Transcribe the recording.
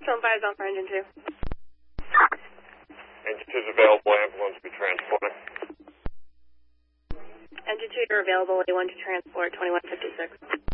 Zone 5 zone for engine 2. Engine 2 is available, ambulance be transported. Engine 2, you're available, A1 to transport 2156.